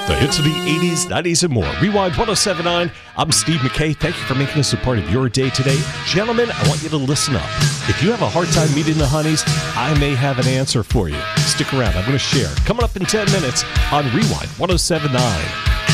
The hits of the 80s, 90s, and more. Rewind 1079. I'm Steve McKay. Thank you for making us a part of your day today. Gentlemen, I want you to listen up. If you have a hard time meeting the honeys, I may have an answer for you. Stick around. I'm going to share. Coming up in 10 minutes on Rewind 1079.